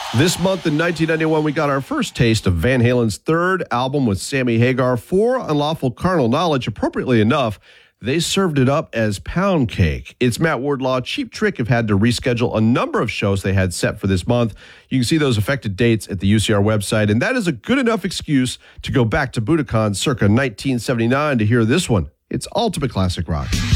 This month in 1991, we got our first taste of Van Halen's third album with Sammy Hagar, For Unlawful Carnal Knowledge. Appropriately enough, they served it up as pound cake. It's Matt Wardlaw. Cheap Trick have had to reschedule a number of shows they had set for this month. You can see those affected dates at the UCR website, and that is a good enough excuse to go back to Budokan circa 1979 to hear this one. It's Ultimate Classic Rock.